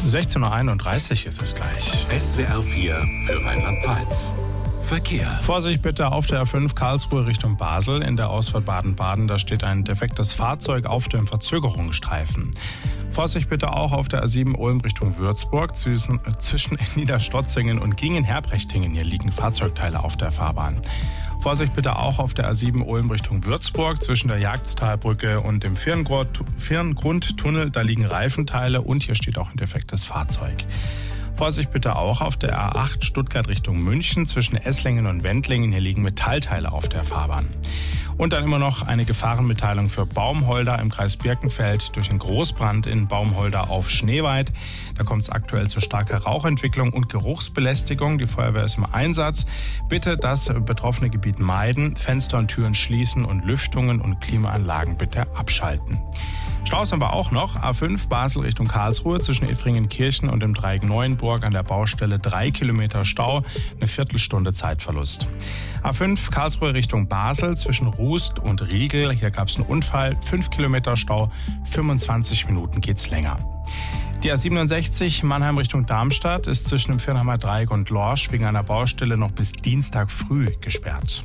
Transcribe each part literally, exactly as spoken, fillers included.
sechzehn Uhr einunddreißig ist es gleich. S W R vier für Rheinland-Pfalz. Verkehr. Vorsicht bitte auf der A fünf Karlsruhe Richtung Basel. In der Ausfahrt Baden-Baden, da steht ein defektes Fahrzeug auf dem Verzögerungsstreifen. Vorsicht bitte auch auf der A sieben Ulm Richtung Würzburg. Zwischen, äh, zwischen Niederstotzingen und Gingen-Herbrechtingen. Hier liegen Fahrzeugteile auf der Fahrbahn. Vorsicht bitte auch auf der A sieben Ulm Richtung Würzburg. Zwischen der Jagdstalbrücke und dem Firngrundtunnel, da liegen Reifenteile und hier steht auch ein defektes Fahrzeug. Vorsicht bitte auch auf der A acht Stuttgart Richtung München zwischen Esslingen und Wendlingen. Hier liegen Metallteile auf der Fahrbahn. Und dann immer noch eine Gefahrenmitteilung für Baumholder im Kreis Birkenfeld durch einen Großbrand in Baumholder auf Schneeweit. Da kommt es aktuell zu starker Rauchentwicklung und Geruchsbelästigung. Die Feuerwehr ist im Einsatz. Bitte das betroffene Gebiet meiden, Fenster und Türen schließen und Lüftungen und Klimaanlagen bitte abschalten. Staus haben wir auch noch. A fünf Basel Richtung Karlsruhe zwischen Effringenkirchen und dem Dreieck Neuenburg an der Baustelle drei Kilometer Stau, eine Viertelstunde Zeitverlust. A fünf Karlsruhe Richtung Basel zwischen Rust und Riegel. Hier gab es einen Unfall, fünf Kilometer Stau, fünfundzwanzig Minuten geht's länger. Die A siebenundsechzig Mannheim Richtung Darmstadt ist zwischen dem Firnheimer Dreieck und Lorsch wegen einer Baustelle noch bis Dienstag früh gesperrt.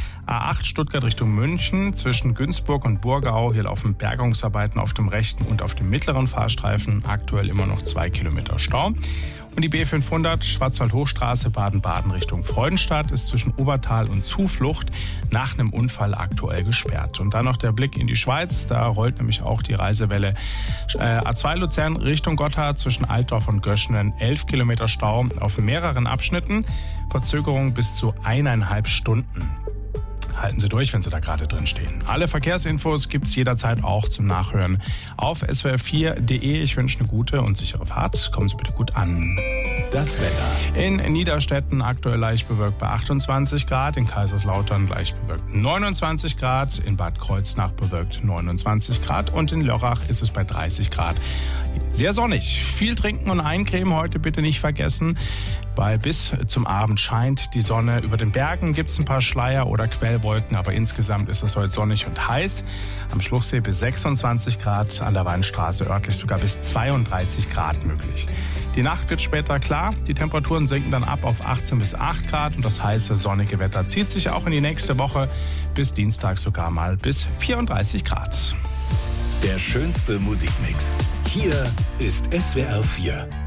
A acht Stuttgart Richtung München zwischen Günzburg und Burgau. Hier laufen Bergungsarbeiten auf dem rechten und auf dem mittleren Fahrstreifen. Aktuell immer noch zwei Kilometer Stau. Und die B fünfhundert Schwarzwald-Hochstraße Baden-Baden Richtung Freudenstadt ist zwischen Obertal und Zuflucht nach einem Unfall aktuell gesperrt. Und dann noch der Blick in die Schweiz. Da rollt nämlich auch die Reisewelle. Äh, A zwei Luzern Richtung Gotthard zwischen Altdorf und Göschenen elf Kilometer Stau auf mehreren Abschnitten. Verzögerung bis zu eineinhalb Stunden. Halten Sie durch, wenn Sie da gerade drin stehen. Alle Verkehrsinfos gibt's jederzeit auch zum Nachhören auf S W R vier punkt de. Ich wünsche eine gute und sichere Fahrt. Kommen Sie bitte gut an. Das Wetter. In Niederstetten aktuell leicht bewölkt bei achtundzwanzig Grad, in Kaiserslautern leicht bewölkt neunundzwanzig Grad, in Bad Kreuznach bewölkt neunundzwanzig Grad und in Lörrach ist es bei dreißig Grad. Sehr sonnig. Viel trinken und eincremen heute bitte nicht vergessen. Weil bis zum Abend scheint die Sonne. Über den Bergen gibt es ein paar Schleier oder Quellwolken, aber insgesamt ist es heute sonnig und heiß. Am Schluchsee bis sechsundzwanzig Grad, an der Weinstraße örtlich sogar bis zweiunddreißig Grad möglich. Die Nacht wird später klar, die Temperaturen sinken dann ab auf achtzehn bis acht Grad und das heiße sonnige Wetter zieht sich auch in die nächste Woche bis Dienstag sogar mal bis vierunddreißig Grad. Der schönste Musikmix. Hier ist S W R vier.